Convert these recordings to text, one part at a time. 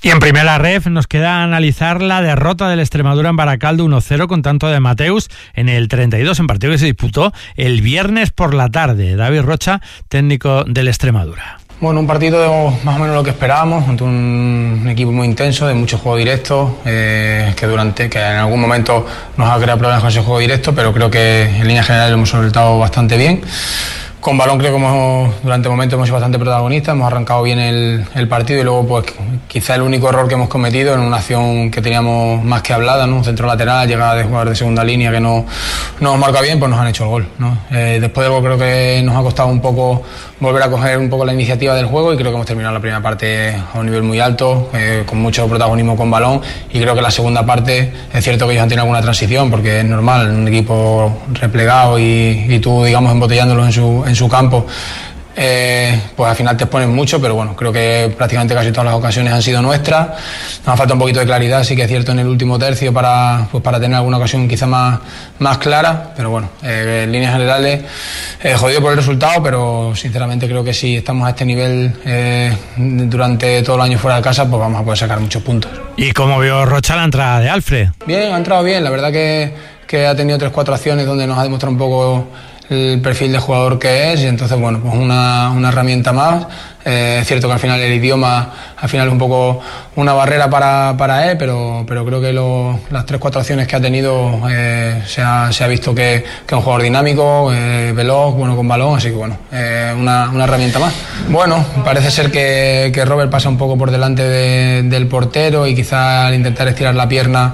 Y en primera ref nos queda analizar la derrota del Extremadura en Baracaldo 1-0 con tanto de Mateus en el 32, en partido que se disputó el viernes por la tarde. David Rocha, técnico del Extremadura. Bueno, un partido más o menos lo que esperábamos, ante un equipo muy intenso, de mucho juego directo, que en algún momento nos ha creado problemas con ese juego directo, pero creo que en línea general lo hemos solventado bastante bien. Con balón creo que durante momentos hemos sido bastante protagonistas, hemos arrancado bien el partido y luego pues quizá el único error que hemos cometido en una acción que teníamos más que hablada, ¿no? Un centro lateral, llegada de jugador de segunda línea que no nos marca bien, pues nos han hecho el gol, ¿no? Después del gol creo que nos ha costado un poco volver a coger un poco la iniciativa del juego y creo que hemos terminado la primera parte a un nivel muy alto, con mucho protagonismo con balón, y creo que la segunda parte es cierto que ellos han tenido alguna transición porque es normal, un equipo replegado y tú digamos embotellándolos en su campo, pues al final te exponen mucho, pero bueno, creo que prácticamente casi todas las ocasiones han sido nuestras. Nos falta un poquito de claridad, sí que es cierto, en el último tercio para tener alguna ocasión quizá más clara, pero bueno, en líneas generales jodido por el resultado, pero sinceramente creo que si estamos a este nivel durante todo el año fuera de casa, pues vamos a poder sacar muchos puntos. ¿Y cómo vio Rocha la entrada de Alfred? Bien, ha entrado bien, la verdad que ha tenido 3-4 acciones donde nos ha demostrado un poco el perfil de jugador que es, y entonces bueno, pues una herramienta más. Es cierto que al final el idioma es un poco una barrera para él, pero creo que las 3-4 acciones que ha tenido se ha visto que es un jugador dinámico, veloz, bueno con balón, así que bueno, una herramienta más. Bueno, parece ser que Robert pasa un poco por delante del portero y quizá al intentar estirar la pierna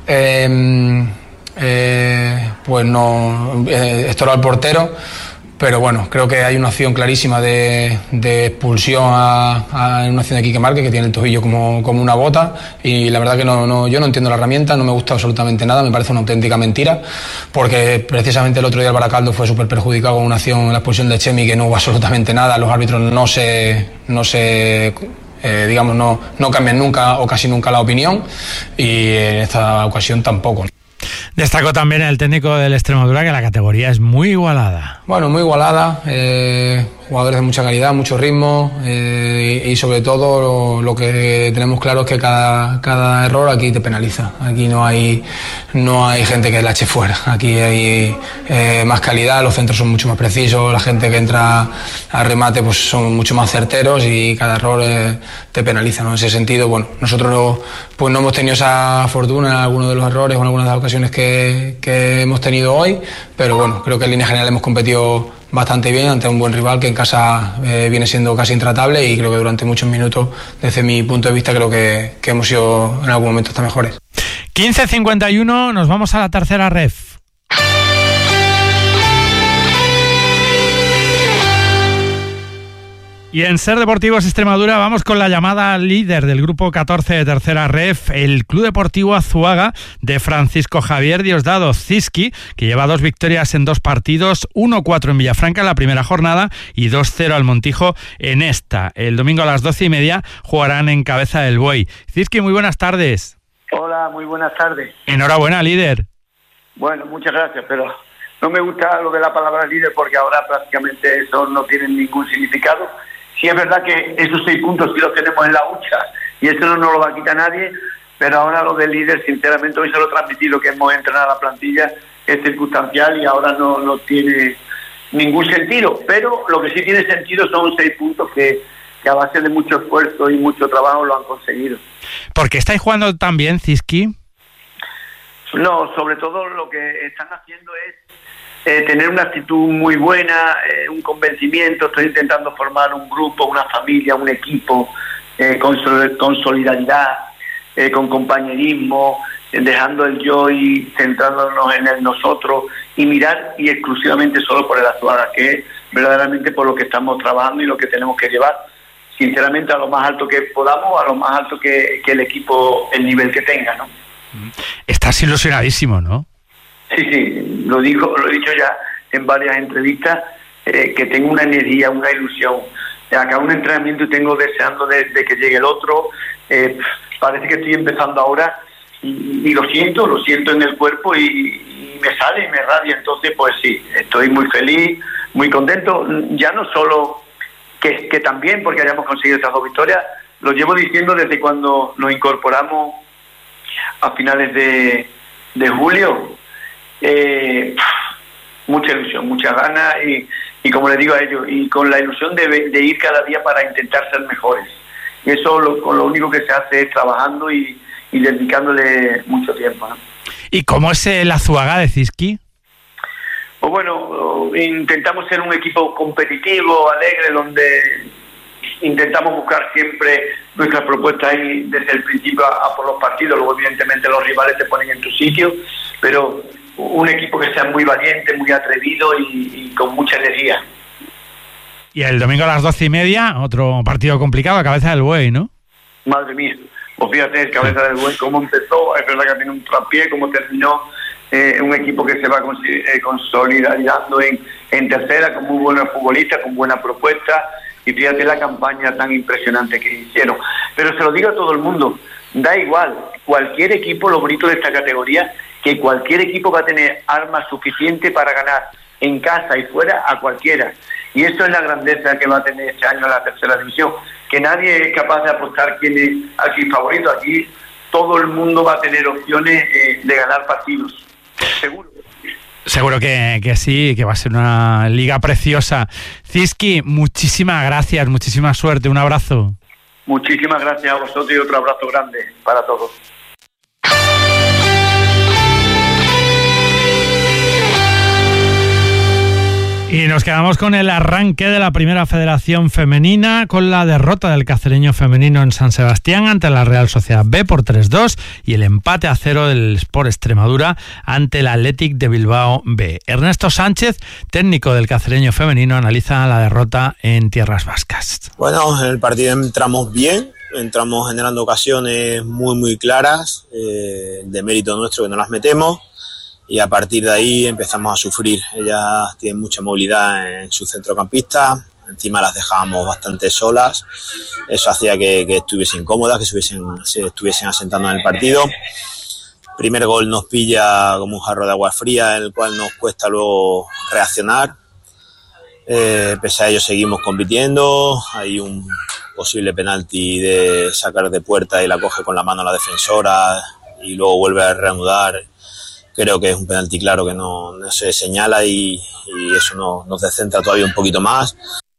pues no estorba al portero, pero bueno, creo que hay una acción clarísima de expulsión a una acción de Quique Márquez, que tiene el tobillo como una bota, y la verdad que yo no entiendo la herramienta, no me gusta absolutamente nada, me parece una auténtica mentira, porque precisamente el otro día el Baracaldo fue súper perjudicado con una acción en la expulsión de Chemi que no hubo absolutamente nada, los árbitros digamos no cambian nunca o casi nunca la opinión, y en esta ocasión tampoco. Destacó también el técnico del Extremadura que la categoría es muy igualada. Bueno, muy igualada, jugadores de mucha calidad, mucho ritmo, y sobre todo lo que tenemos claro es que cada error aquí te penaliza. Aquí no hay gente que la eche fuera, aquí hay más calidad, los centros son mucho más precisos, la gente que entra a remate pues son mucho más certeros y cada error te penaliza, ¿no? En ese sentido, bueno, nosotros pues no hemos tenido esa fortuna en algunos de los errores o en algunas de las ocasiones que hemos tenido hoy, pero bueno, creo que en línea general hemos competido bastante bien ante un buen rival que en casa viene siendo casi intratable, y creo que durante muchos minutos, desde mi punto de vista, creo que hemos sido en algún momento hasta mejores. 15:51, nos vamos a la tercera ref. Y en Ser Deportivos Extremadura vamos con la llamada líder del grupo 14 de tercera ref, el Club Deportivo Azuaga de Francisco Javier Diosdado Ziski, que lleva 2 victorias en 2 partidos, 1-4 en Villafranca en la primera jornada y 2-0 al Montijo en esta. El domingo a las 12:30 jugarán en Cabeza del Buey. Ziski, muy buenas tardes. Hola, muy buenas tardes. Enhorabuena, líder. Bueno, muchas gracias, pero no me gusta lo de la palabra líder porque ahora prácticamente eso no tiene ningún significado. Sí es verdad que esos 6 puntos sí los tenemos en la hucha y eso no nos lo va a quitar nadie, pero ahora lo del líder, sinceramente, hoy se lo transmití, lo que hemos entrenado a la plantilla es circunstancial y ahora no tiene ningún sentido, pero lo que sí tiene sentido son 6 puntos que a base de mucho esfuerzo y mucho trabajo lo han conseguido. ¿Por qué estáis jugando tan bien, Ziski? No, sobre todo lo que están haciendo es tener una actitud muy buena, un convencimiento. Estoy intentando formar un grupo, una familia, un equipo con solidaridad, con compañerismo, dejando el yo y centrándonos en el nosotros y mirar y exclusivamente solo por el Azuaga, que es verdaderamente por lo que estamos trabajando y lo que tenemos que llevar, sinceramente, a lo más alto que podamos, a lo más alto que el equipo, el nivel que tenga, ¿no? Estás ilusionadísimo, ¿no? Sí, lo he dicho ya en varias entrevistas, que tengo una energía, una ilusión. Acabo un entrenamiento y tengo deseando de que llegue el otro. Parece que estoy empezando ahora y lo siento en el cuerpo y me sale y me radia. Entonces, pues sí, estoy muy feliz, muy contento. Ya no solo que también porque hayamos conseguido estas 2 victorias, lo llevo diciendo desde cuando nos incorporamos a finales de julio. Mucha ilusión, muchas ganas y como les digo a ellos, y con la ilusión de ir cada día para intentar ser mejores. Y eso lo único que se hace es trabajando y dedicándole mucho tiempo, ¿no? ¿Y cómo es el Azuaga de Cizky? Pues bueno, intentamos ser un equipo competitivo, alegre, donde intentamos buscar siempre nuestras propuestas y desde el principio a por los partidos. Luego evidentemente los rivales te ponen en tu sitio, pero un equipo que sea muy valiente, muy atrevido y con mucha energía. Y el domingo a las 12:30, otro partido complicado, a Cabeza del Buey, ¿no? Madre mía, pues fíjate, el Cabeza del Buey, cómo empezó, es verdad que tiene un traspié, cómo terminó, un equipo que se va consolidando en tercera, con muy buenos futbolistas, con buena propuesta, y fíjate la campaña tan impresionante que hicieron. Pero se lo digo a todo el mundo, da igual, cualquier equipo, lo bonito de esta categoría, que cualquier equipo va a tener armas suficientes para ganar en casa y fuera a cualquiera. Y eso es la grandeza que va a tener este año la tercera división, que nadie es capaz de apostar quién es aquí favorito. Aquí todo el mundo va a tener opciones de ganar partidos, seguro. Seguro que sí, que va a ser una liga preciosa. Cizky, muchísimas gracias, muchísima suerte, un abrazo. Muchísimas gracias a vosotros y otro abrazo grande para todos. Y nos quedamos con el arranque de la Primera Federación Femenina, con la derrota del Cacereño femenino en San Sebastián ante la Real Sociedad B por 3-2 y el empate a 0 del Sport Extremadura ante el Athletic de Bilbao B. Ernesto Sánchez, técnico del Cacereño femenino, analiza la derrota en tierras vascas. Bueno, en el partido entramos bien, entramos generando ocasiones muy claras, de mérito nuestro que no las metemos. Y a partir de ahí empezamos a sufrir. Ellas tienen mucha movilidad en su centrocampista, encima las dejábamos bastante solas. Eso hacía que estuviesen cómodas, que se estuviesen asentando en el partido. Primer gol nos pilla como un jarro de agua fría, en el cual nos cuesta luego reaccionar. Pese a ello seguimos compitiendo. Hay un posible penalti de sacar de puerta y la coge con la mano la defensora y luego vuelve a reanudar. Creo que es un penalti claro que no se señala y eso nos descentra todavía un poquito más.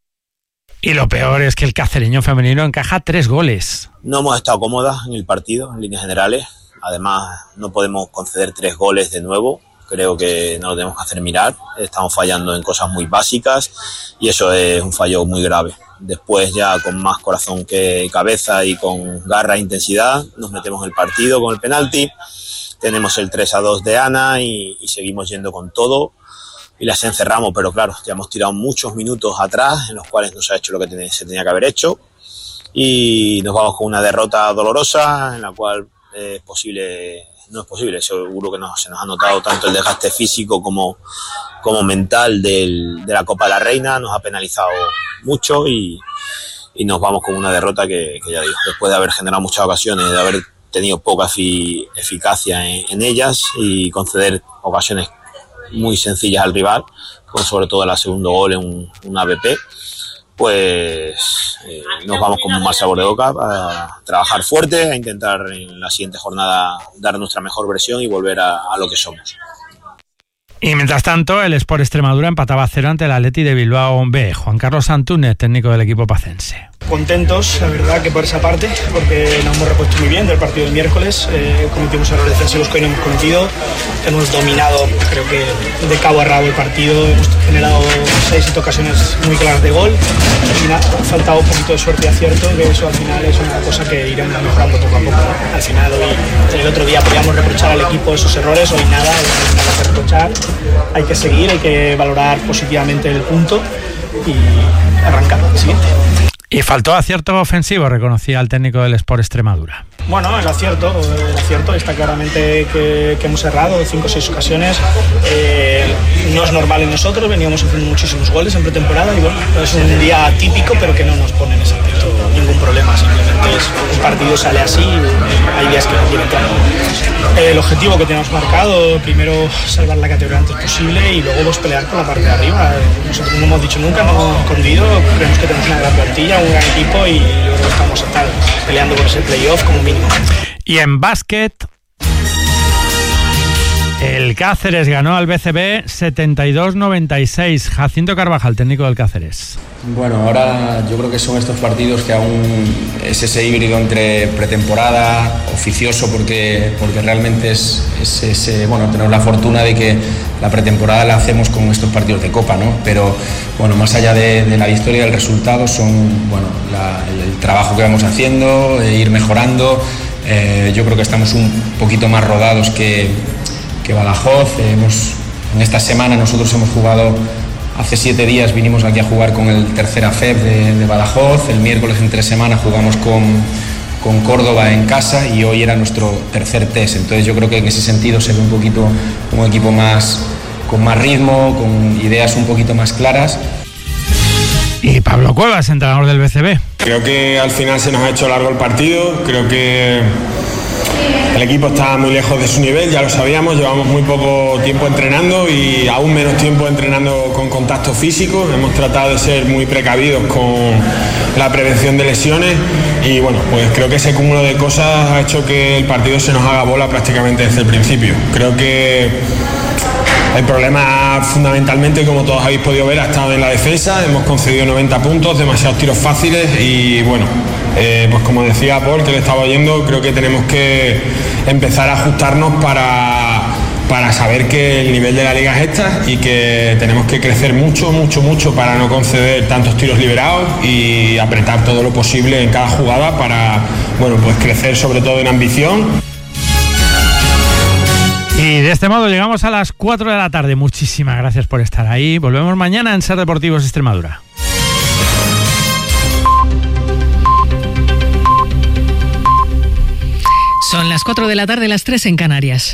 Y lo peor es que el Cacereño femenino encaja 3 goles. No hemos estado cómodas en el partido, en líneas generales. Además, no podemos conceder 3 goles de nuevo. Creo que no lo tenemos que hacer mirar. Estamos fallando en cosas muy básicas y eso es un fallo muy grave. Después, ya con más corazón que cabeza y con garra e intensidad, nos metemos en el partido con el penalti. Tenemos el 3-2 de Ana y seguimos yendo con todo y las encerramos, pero claro, ya hemos tirado muchos minutos atrás en los cuales no se ha hecho lo que se tenía que haber hecho y nos vamos con una derrota dolorosa en la cual no es posible, seguro que se nos ha notado tanto el desgaste físico como mental de la Copa de la Reina, nos ha penalizado mucho y nos vamos con una derrota que ya digo, después de haber generado muchas ocasiones, de haber tenido poca eficacia en ellas y conceder ocasiones muy sencillas al rival, con sobre todo el segundo gol en un ABP, pues nos vamos con un mal sabor de boca a trabajar fuerte, a intentar en la siguiente jornada dar nuestra mejor versión y volver a lo que somos. Y mientras tanto, el Sport Extremadura empataba a 0 ante el Athletic de Bilbao B. Juan Carlos Antúnez, técnico del equipo pacense. Contentos, la verdad, que por esa parte, porque nos hemos repuesto muy bien del partido del miércoles. Cometimos errores defensivos que hoy no hemos cometido. Hemos dominado, creo que de cabo a rabo el partido. Hemos generado 6-7 ocasiones muy claras de gol. Al final ha faltado un poquito de suerte y acierto, que eso al final es una cosa que iremos mejorando poco a poco. Al final, hoy, el otro día podíamos reprochar al equipo esos errores, hoy nada que reprochar. Hay que seguir, hay que valorar positivamente el punto y arrancar al siguiente. Y faltó acierto ofensivo, reconocía el técnico del Sport Extremadura. Bueno, el acierto está claramente que hemos errado 5 o 6 ocasiones. No es normal en nosotros, veníamos haciendo muchísimos goles en pretemporada y bueno, es un día atípico, pero que no nos pone en ese aspecto ningún problema. Simplemente un partido sale así, hay días que no tiene claro. El objetivo que tenemos marcado, primero salvar la categoría antes posible y luego pues, pelear por la parte de arriba. Nosotros no hemos dicho nunca, no hemos escondido, creemos que tenemos una gran plantilla, un gran equipo y yo creo que estamos atados. peleando por ese playoff como mínimo. Y en básquet, el Cáceres ganó al BCB 72-96. Jacinto Carvajal, técnico del Cáceres. Bueno, ahora yo creo que son estos partidos que aún es ese híbrido entre pretemporada, oficioso, porque realmente es tener la fortuna de que la pretemporada la hacemos con estos partidos de Copa, ¿no? Pero bueno, más allá de la victoria y del resultado, son el trabajo que vamos haciendo, ir mejorando. Yo creo que estamos un poquito más rodados que Badajoz. En esta semana nosotros hemos jugado, hace 7 días vinimos aquí a jugar con el tercer AFEB de Badajoz, el miércoles entre semana jugamos con Córdoba en casa y hoy era nuestro tercer test. Entonces yo creo que en ese sentido se ve un poquito un equipo con más ritmo, con ideas un poquito más claras. Y Pablo Cuevas, entrenador del BCB. Creo que al final se nos ha hecho largo el partido, creo que el equipo está muy lejos de su nivel, ya lo sabíamos, llevamos muy poco tiempo entrenando y aún menos tiempo entrenando con contacto físico. Hemos tratado de ser muy precavidos con la prevención de lesiones y bueno, pues creo que ese cúmulo de cosas ha hecho que el partido se nos haga bola prácticamente desde el principio. Creo que el problema fundamentalmente, como todos habéis podido ver, ha estado en la defensa. Hemos concedido 90 puntos, demasiados tiros fáciles y bueno, pues como decía Paul, que le estaba oyendo, creo que tenemos que empezar a ajustarnos para saber que el nivel de la liga es esta y que tenemos que crecer mucho para no conceder tantos tiros liberados y apretar todo lo posible en cada jugada para, bueno, pues crecer sobre todo en ambición. Y de este modo llegamos a las 4 de la tarde. Muchísimas gracias por estar ahí. Volvemos mañana en Ser Deportivos Extremadura. Son las 4 de la tarde, las 3 en Canarias.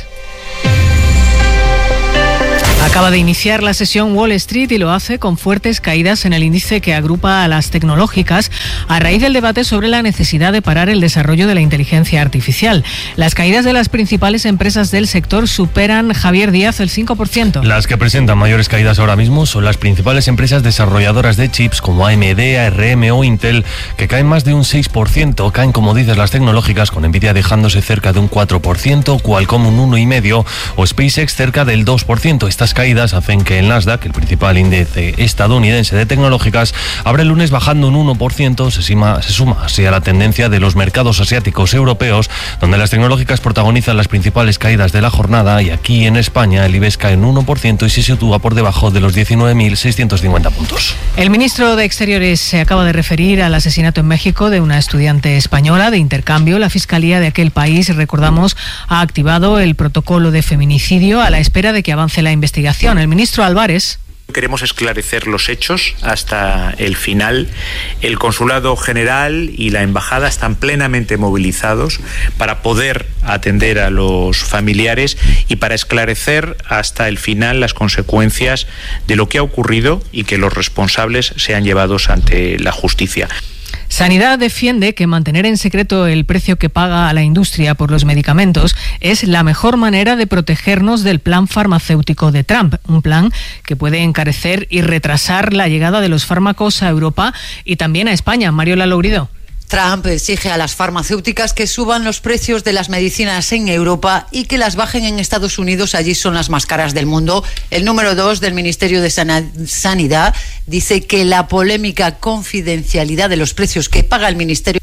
Acaba de iniciar la sesión Wall Street y lo hace con fuertes caídas en el índice que agrupa a las tecnológicas a raíz del debate sobre la necesidad de parar el desarrollo de la inteligencia artificial. Las caídas de las principales empresas del sector superan, Javier Díaz, el 5%. Las que presentan mayores caídas ahora mismo son las principales empresas desarrolladoras de chips como AMD, ARM o Intel, que caen más de un 6%. Caen, como dices, las tecnológicas, con Nvidia dejándose cerca de un 4%, Qualcomm un 1,5% o SpaceX cerca del 2%. Estas caídas hacen que el Nasdaq, el principal índice estadounidense de tecnológicas, abra el lunes bajando un 1%, se suma así a la tendencia de los mercados asiáticos y europeos, donde las tecnológicas protagonizan las principales caídas de la jornada, y aquí en España el IBEX cae un 1% y se sitúa por debajo de los 19.650 puntos. El ministro de Exteriores se acaba de referir al asesinato en México de una estudiante española de intercambio. La Fiscalía de aquel país, recordamos, ha activado el protocolo de feminicidio a la espera de que avance la investigación. El ministro Álvarez: queremos esclarecer los hechos hasta el final. El Consulado General y la Embajada están plenamente movilizados para poder atender a los familiares y para esclarecer hasta el final las consecuencias de lo que ha ocurrido y que los responsables sean llevados ante la justicia. Sanidad defiende que mantener en secreto el precio que paga a la industria por los medicamentos es la mejor manera de protegernos del plan farmacéutico de Trump, un plan que puede encarecer y retrasar la llegada de los fármacos a Europa y también a España. Mariola Lourido. Trump exige a las farmacéuticas que suban los precios de las medicinas en Europa y que las bajen en Estados Unidos. Allí son las más caras del mundo. El número 2 del Ministerio de Sanidad dice que la polémica confidencialidad de los precios que paga el Ministerio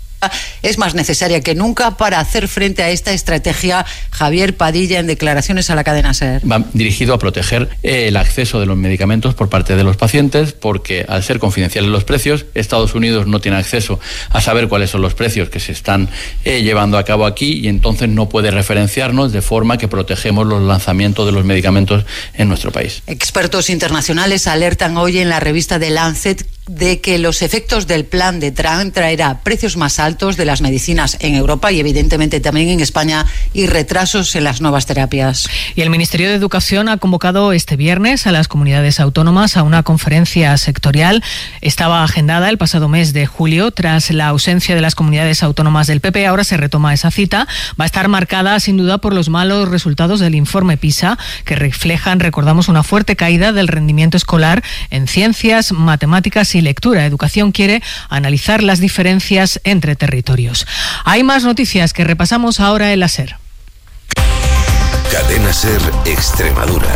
es más necesaria que nunca para hacer frente a esta estrategia. Javier Padilla, en declaraciones a la cadena SER. Va dirigido a proteger el acceso de los medicamentos por parte de los pacientes, porque al ser confidenciales los precios, Estados Unidos no tiene acceso a saber cuáles son los precios que se están llevando a cabo aquí, y entonces no puede referenciarnos, de forma que protegemos los lanzamientos de los medicamentos en nuestro país. Expertos internacionales alertan hoy en la revista The Lancet de que los efectos del plan de Trump traerá precios más altos de las medicinas en Europa y evidentemente también en España, y retrasos en las nuevas terapias. Y el Ministerio de Educación ha convocado este viernes a las comunidades autónomas a una conferencia sectorial. Estaba agendada el pasado mes de julio. Tras la ausencia de las comunidades autónomas del PP, ahora se retoma esa cita. Va a estar marcada sin duda por los malos resultados del informe PISA, que reflejan, recordamos, una fuerte caída del rendimiento escolar en ciencias, matemáticas y lectura. Educación quiere analizar las diferencias entre territorios. Hay más noticias que repasamos ahora en la SER. Cadena SER Extremadura.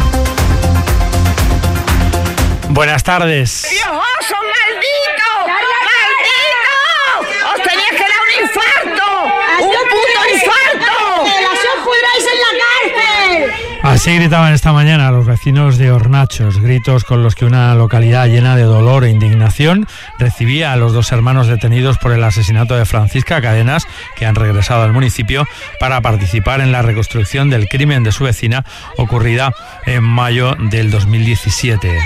Buenas tardes. ¡Viejoso maldito! ¡Maldito! ¡Os teníais que dar un infarto! ¡Un puto infarto! ¡Que os pudráis en la cárcel! Así gritaban esta mañana los vecinos de Hornachos, gritos con los que una localidad llena de dolor e indignación recibía a los dos hermanos detenidos por el asesinato de Francisca Cadenas, que han regresado al municipio para participar en la reconstrucción del crimen de su vecina ocurrida en mayo del 2017.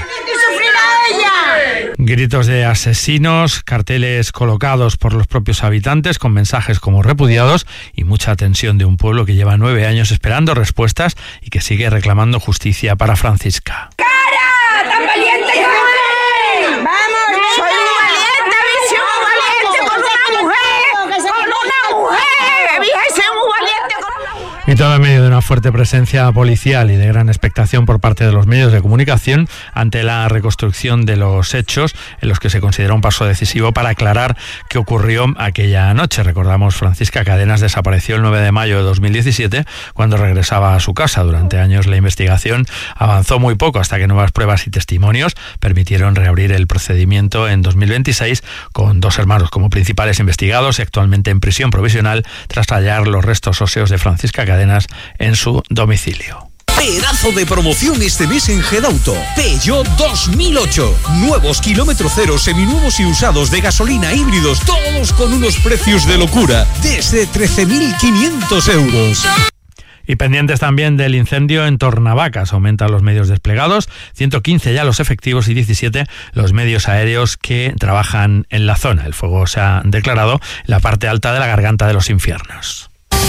Gritos de asesinos, carteles colocados por los propios habitantes con mensajes como repudiados y mucha tensión de un pueblo que lleva 9 años esperando respuestas y que sigue reclamando justicia para Francisca. ¡Cara! ¡Tan valiente que soy! ¡Vamos! ¡Soy muy valiente, visión valiente con una mujer! ¡Con una mujer! ¡Fíjese, muy valiente con una mujer! Y todo en medio de una fuerte presencia policial y de gran expectación por parte de los medios de comunicación ante la reconstrucción de los hechos en los que se considera un paso decisivo para aclarar qué ocurrió aquella noche. Recordamos, Francisca Cadenas desapareció el 9 de mayo de 2017 cuando regresaba a su casa. Durante años la investigación avanzó muy poco hasta que nuevas pruebas y testimonios permitieron reabrir el procedimiento en 2026 con 2 hermanos como principales investigados y actualmente en prisión provisional tras hallar los restos óseos de Francisca Cadenas en su domicilio. Pedazo de promoción este mes en Gedauto. Peugeot 2008. Nuevos kilómetro cero, seminuevos y usados de gasolina, híbridos, todos con unos precios de locura. Desde 13.500 euros. Y pendientes también del incendio en Tornavacas. Aumentan los medios desplegados, 115 ya los efectivos y 17 los medios aéreos que trabajan en la zona. El fuego se ha declarado en la parte alta de la Garganta de los Infiernos.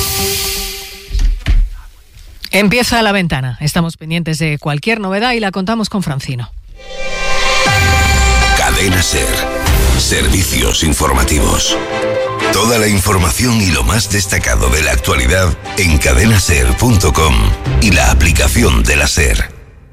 Empieza La Ventana. Estamos pendientes de cualquier novedad y la contamos con Francino. Cadena SER. Servicios informativos. Toda la información y lo más destacado de la actualidad en cadenaser.com y la aplicación de la SER.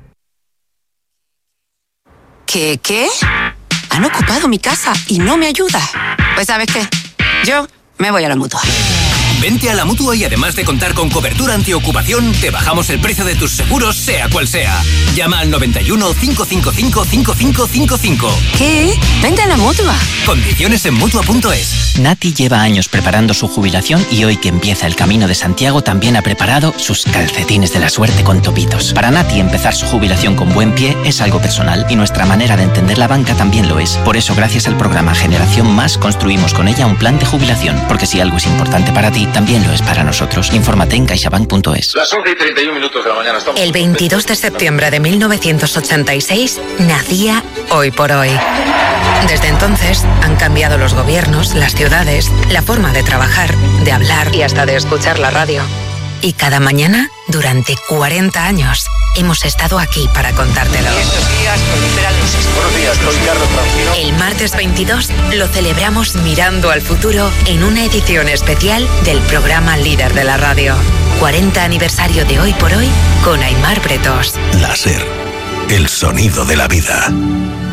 ¿Qué? Han ocupado mi casa y no me ayuda. Pues ¿sabes qué? Yo me voy a la Mutua. Vente a la Mutua y además de contar con cobertura antiocupación, te bajamos el precio de tus seguros, sea cual sea. Llama al 91 555 5555. ¿Qué? Vente a la Mutua. Condiciones en Mutua.es. Nati lleva años preparando su jubilación y hoy que empieza el Camino de Santiago también ha preparado sus calcetines de la suerte con topitos. Para Nati empezar su jubilación con buen pie es algo personal y nuestra manera de entender la banca también lo es. Por eso, gracias al programa Generación Más, construimos con ella un plan de jubilación. Porque si algo es importante para ti, también lo es para nosotros. Infórmate en caixabank.es. Las 11:31 de la mañana. El 22 de septiembre de 1986 nacía Hoy por Hoy. Desde entonces han cambiado los gobiernos, las ciudades, la forma de trabajar, de hablar y hasta de escuchar la radio. Y cada mañana, durante 40 años, hemos estado aquí para contártelo. Estos días proliferan los... Buenos días, soy Carlos Francino. El martes 22 lo celebramos mirando al futuro en una edición especial del programa líder de la radio. 40 aniversario de Hoy por Hoy con Aimar Bretos. La SER, el sonido de la vida.